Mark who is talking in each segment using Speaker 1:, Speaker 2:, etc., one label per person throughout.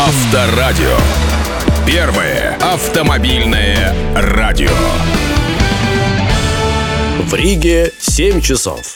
Speaker 1: Авторадио. Первое автомобильное радио.
Speaker 2: В Риге 7 часов.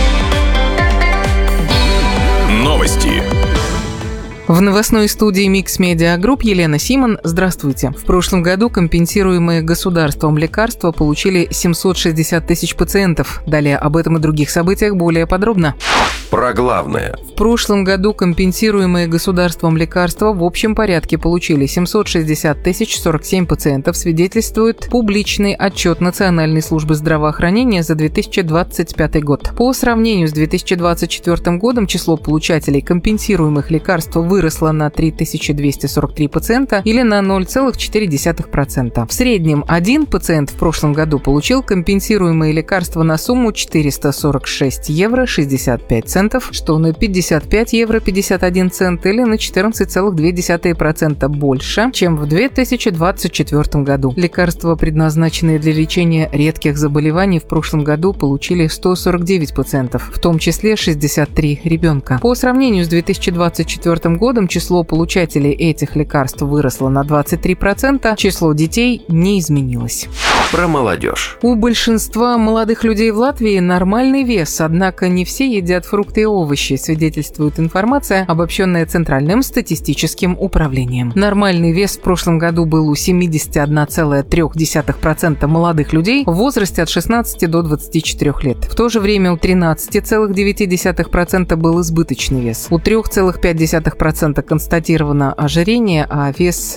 Speaker 1: Новости.
Speaker 3: В новостной студии Mix Media Group Елена Симон. Здравствуйте. В прошлом году компенсируемые государством лекарства получили 760 тысяч пациентов. Далее об этом и других событиях более подробно.
Speaker 2: Про главное.
Speaker 3: В прошлом году компенсируемые государством лекарства в общем порядке получили 760 тысяч 47 пациентов, свидетельствует публичный отчет Национальной службы здравоохранения за 2025 год. По сравнению с 2024 годом число получателей компенсируемых лекарств выросло на 3243 пациента или на 0,4%. В среднем один пациент в прошлом году получил компенсируемые лекарства на сумму 446 евро 65 центов, что на 55 евро 51 цент или на 14,2% больше, чем в 2024 году. Лекарства, предназначенные для лечения редких заболеваний, в прошлом году получили 149 пациентов, в том числе 63 ребенка. По сравнению с 2024 годом число получателей этих лекарств выросло на 23%, число детей не изменилось.
Speaker 2: Про молодежь.
Speaker 3: У большинства молодых людей в Латвии нормальный вес, однако не все едят фрукты и овощи, свидетельствует информация, обобщенная Центральным статистическим управлением. Нормальный вес в прошлом году был у 71,3% молодых людей в возрасте от 16 до 24 лет. В то же время у 13,9% был избыточный вес. У 3,5% констатировано ожирение, а вес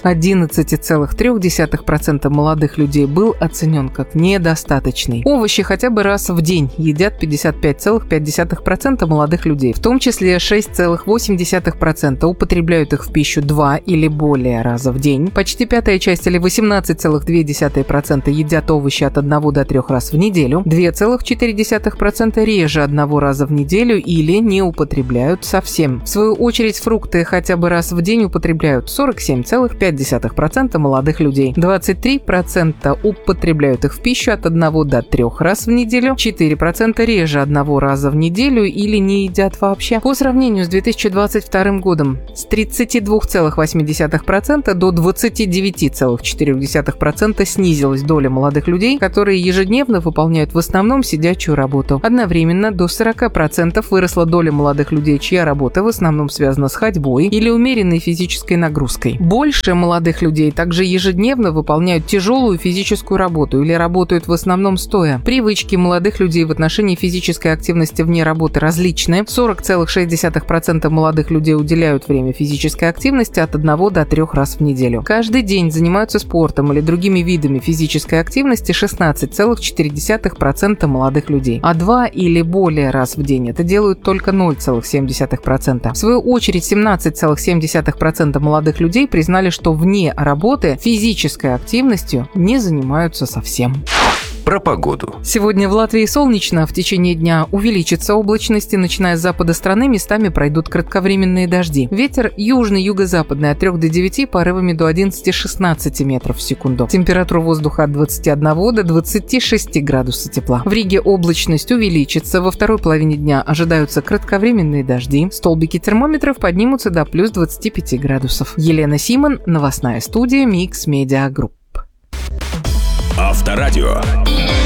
Speaker 3: 11,3% молодых людей был оценен как недостаточный. Овощи хотя бы раз в день едят 55,5% молодых людей, в том числе 6,8% употребляют их в пищу 2 или более раза в день. Почти пятая часть или 18,2% едят овощи от 1 до 3 раз в неделю, 2,4% реже 1 раза в неделю или не употребляют совсем. В свою очередь фрукты хотя бы раз в день употребляют 47,5% молодых людей, 23% употребляют их в пищу от 1 до 3 раз в неделю, 4% реже 1 раза в неделю или не едят вообще. По сравнению с 2022 годом с 32,8% до 29,4% снизилась доля молодых людей, которые ежедневно выполняют в основном сидячую работу. Одновременно до 40% выросла доля молодых людей, чья работа в основном связана с ходьбой или умеренной физической нагрузкой. Больше молодых людей также ежедневно выполняют тяжелую физическую работу или работают в основном стоя. Привычки молодых людей в отношении физической активности вне работы различны. 40,6% молодых людей уделяют время физической активности от 1 до 3 раз в неделю. Каждый день занимаются спортом или другими видами физической активности 16,4% молодых людей, а 2 или более раз в день это делают только 0,7%. В свою очередь 17,7% молодых людей признали, что вне работы физической активностью не занимаются совсем.
Speaker 2: Про погоду.
Speaker 3: Сегодня в Латвии солнечно. В течение дня увеличится облачность, и начиная с запада страны местами пройдут кратковременные дожди. Ветер южный-юго-западный от 3 до 9, порывами до 11-16 метров в секунду. Температура воздуха от 21 до 26 градусов тепла. В Риге облачность увеличится. Во второй половине дня ожидаются кратковременные дожди. Столбики термометров поднимутся до плюс 25 градусов. Елена Симон, новостная студия Mix Media Group.
Speaker 1: Авторадио.